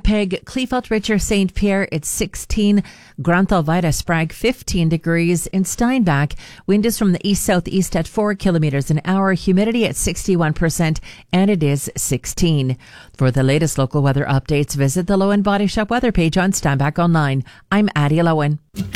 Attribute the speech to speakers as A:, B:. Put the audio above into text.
A: Winnipeg, Cleefalt Richer, St. Pierre, it's 16. Granthal, Vida, Sprague, 15 degrees. In Steinbach, wind is from the east-southeast at 4 kilometers an hour. Humidity at 61%, and it is 16. For the latest local weather updates, visit the Lowen Body Shop weather page on Steinbach Online. I'm Addie Lowen.